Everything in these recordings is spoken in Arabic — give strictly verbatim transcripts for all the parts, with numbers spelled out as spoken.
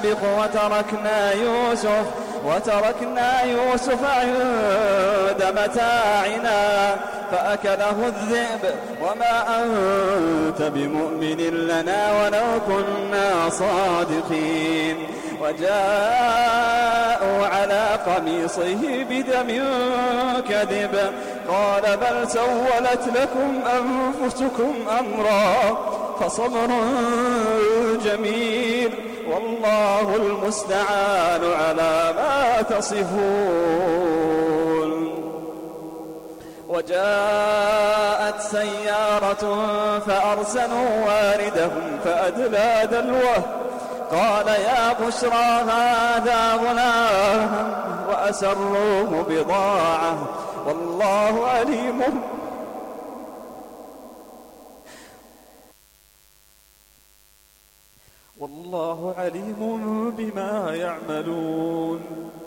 وتركنا يوسف وتركنا يوسف عند متاعنا فأكله الذئب وما أنت بمؤمن لنا ولو كنا صادقين. وجاءوا على قميصه بدم كذب قال بل سولت لكم أنفسكم أمرا فصبر جميل والله المستعان على ما تصفون. وجاءت سيارة فأرسلوا واردهم فأدلى دلوه قال يا بشرى هذا غلام وأسروه بضاعة والله عليم والله عليم بما يعملون.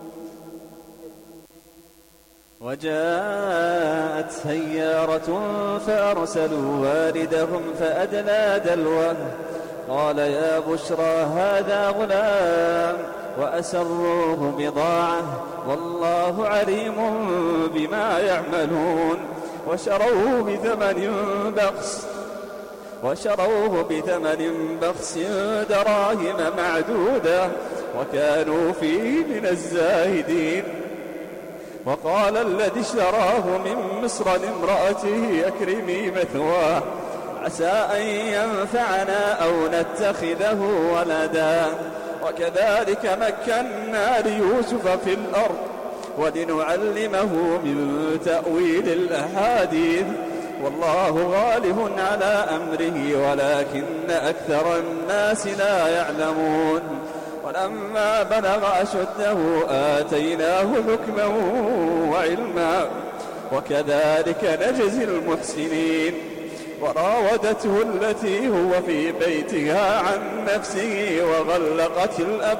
وجاءت سيارة فأرسلوا واردهم فأدلى دلوه قال يا بشرى هذا غلام وأسروه بضاعة والله عليم بما يعملون. وشروه بثمن بخس وشروه بثمن بخس دراهم معدودة وكانوا فيه من الزاهدين. وقال الذي اشتراه من مصر لامرأته أكرمي مثواه عسى أن ينفعنا أو نتخذه ولدا وكذلك مكنا ليوسف في الأرض ولنعلمه من تأويل الأحاديث والله غالب على أمره ولكن أكثر الناس لا يعلمون. ولما بلغ أشده آتيناه حكما وعلما وكذلك نجزي المحسنين. وراودته التي هو في بيتها عن نفسه وغلقت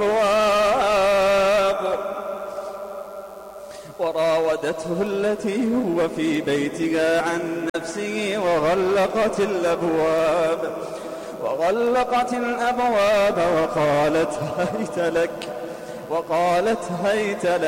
الأبواب وراودته التي هو في بيتها عن نفسه وغلقت الأبواب وغلقت الأبواب وقالت هيت لك وقالت هيت لك